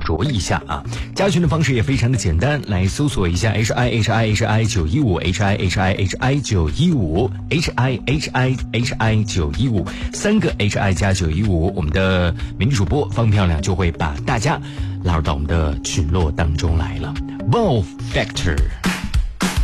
着一下啊。加群的方式也非常的简单，来搜索一下 HIHIHI915 HIHIHI915 HIHIHI915 3个 HI 加915，我们的美女主播方漂亮就会把大家拉入到我们的群落当中来了。Wow Factor。